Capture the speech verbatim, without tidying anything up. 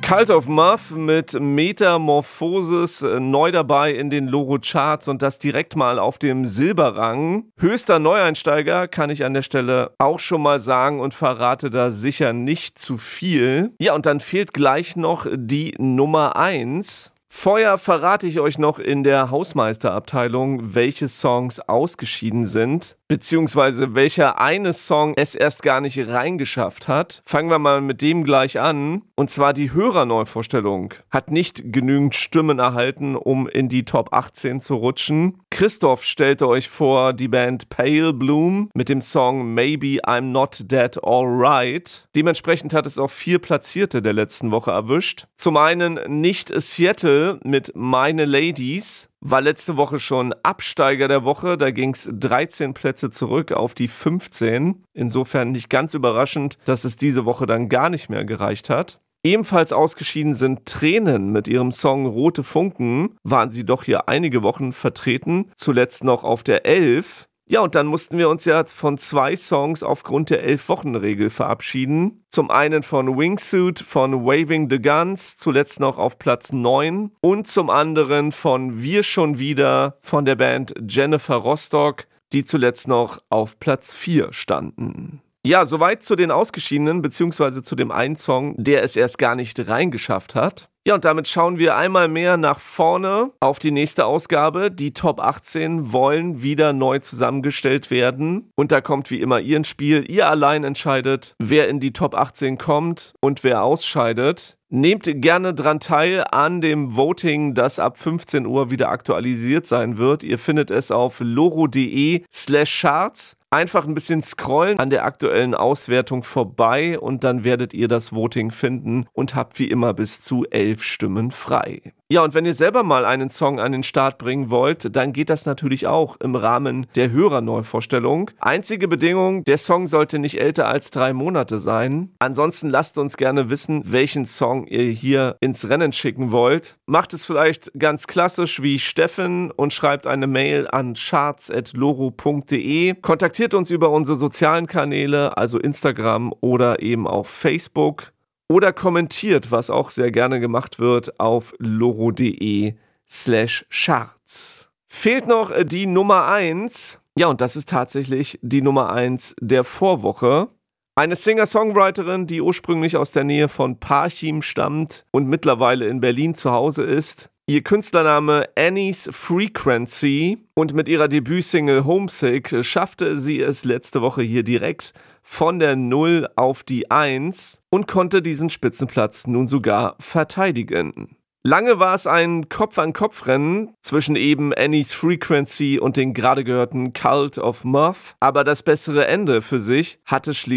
Cult of Muff mit Metamorphosis, äh, neu dabei in den Loro-Charts und das direkt mal auf dem Silberrang. Höchster Neueinsteiger, kann ich an der Stelle auch schon mal sagen und verrate da sicher nicht zu viel. Ja, und dann fehlt gleich noch die Nummer eins. Vorher verrate ich euch noch in der Hausmeisterabteilung, welche Songs ausgeschieden sind, beziehungsweise welcher eine Song es erst gar nicht reingeschafft hat. Fangen wir mal mit dem gleich an. Und zwar die Hörerneuvorstellung hat nicht genügend Stimmen erhalten, um in die Top achtzehn zu rutschen. Christoph stellte euch vor die Band Pale Bloom mit dem Song Maybe I'm Not Dead Alright. Dementsprechend hat es auch vier Platzierte der letzten Woche erwischt. Zum einen nicht Seattle mit Meine Ladies. War letzte Woche schon Absteiger der Woche, da ging es dreizehn Plätze zurück auf die fünfzehn. Insofern nicht ganz überraschend, dass es diese Woche dann gar nicht mehr gereicht hat. Ebenfalls ausgeschieden sind Tränen mit ihrem Song Rote Funken, waren sie doch hier einige Wochen vertreten, zuletzt noch auf der elf. Ja, und dann mussten wir uns ja von zwei Songs aufgrund der elf-Wochen-Regel verabschieden. Zum einen von Wingsuit von Waving the Guns, zuletzt noch auf Platz neun. Und zum anderen von Wir schon wieder von der Band Jennifer Rostock, die zuletzt noch auf Platz vier standen. Ja, soweit zu den Ausgeschiedenen, beziehungsweise zu dem einen Song, der es erst gar nicht reingeschafft hat. Ja, und damit schauen wir einmal mehr nach vorne auf die nächste Ausgabe. Die Top achtzehn wollen wieder neu zusammengestellt werden. Und da kommt wie immer ihr ins Spiel. Ihr allein entscheidet, wer in die Top achtzehn kommt und wer ausscheidet. Nehmt gerne dran teil an dem Voting, das ab fünfzehn Uhr wieder aktualisiert sein wird. Ihr findet es auf loro.de slash charts. Einfach ein bisschen scrollen an der aktuellen Auswertung vorbei und dann werdet ihr das Voting finden und habt wie immer bis zu elf Stimmen frei. Ja, und wenn ihr selber mal einen Song an den Start bringen wollt, dann geht das natürlich auch im Rahmen der Hörerneuvorstellung. Einzige Bedingung, der Song sollte nicht älter als drei Monate sein. Ansonsten lasst uns gerne wissen, welchen Song ihr hier ins Rennen schicken wollt. Macht es vielleicht ganz klassisch wie Steffen und schreibt eine Mail an charts at loro punkt de. Kontaktiert uns über unsere sozialen Kanäle, also Instagram oder eben auch Facebook. Oder kommentiert, was auch sehr gerne gemacht wird, auf loro.de slash charts. Fehlt noch die Nummer eins. Ja, und das ist tatsächlich die Nummer eins der Vorwoche. Eine Singer-Songwriterin, die ursprünglich aus der Nähe von Parchim stammt und mittlerweile in Berlin zu Hause ist. Ihr Künstlername Annie's Frequency und mit ihrer Debütsingle Homesick schaffte sie es letzte Woche hier direkt von der null auf die eins und konnte diesen Spitzenplatz nun sogar verteidigen. Lange war es ein Kopf-an-Kopf-Rennen zwischen eben Annie's Frequency und den gerade gehörten Cult of Muff, aber das bessere Ende für sich hatte schließlich